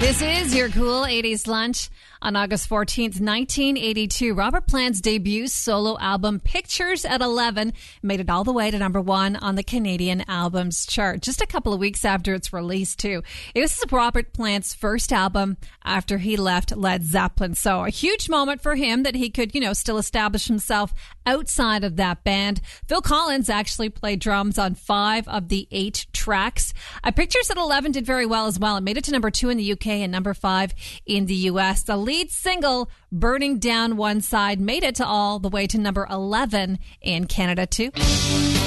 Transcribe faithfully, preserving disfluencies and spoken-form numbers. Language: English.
This is your cool eighties lunch. On August fourteenth, nineteen eighty-two, Robert Plant's debut solo album, Pictures at eleven, made it all the way to number one on the Canadian Albums Chart, just a couple of weeks after its release, too. It was Robert Plant's first album after he left Led Zeppelin, so a huge moment for him that he could, you know, still establish himself outside of that band. Phil Collins actually played drums on five of the eight tracks. Uh, Pictures at eleven did very well as well. It made it to number two in the U K and number five in the U S. The lead single, Burning Down One Side, made it to all the way to number eleven in Canada, too.